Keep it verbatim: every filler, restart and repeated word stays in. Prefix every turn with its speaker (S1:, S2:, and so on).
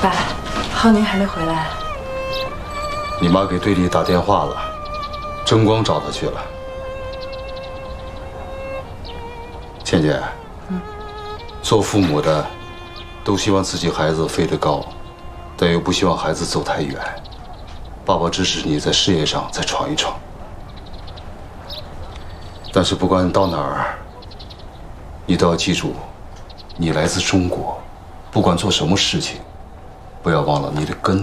S1: 爸，浩宁还没回来。
S2: 你妈给队里打电话了，争光找他去了。倩姐，嗯，做父母的都希望自己孩子飞得高，但又不希望孩子走太远。爸爸支持你在事业上再闯一闯，但是不管到哪儿，你都要记住，你来自中国，不管做什么事情，不要忘了你的根。